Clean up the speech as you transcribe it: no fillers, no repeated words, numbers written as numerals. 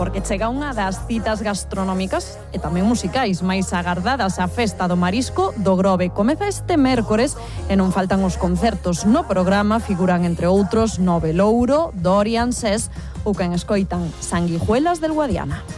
porque chega unha das citas gastronómicas e tamén musicais máis agardadas, a Festa do Marisco do Grove. Comeza este mércores e non faltan os concertos. No programa figuran, entre outros, Nove Louro, Dorian, Ses ou quen escoitan Sanguijuelas del Guadiana.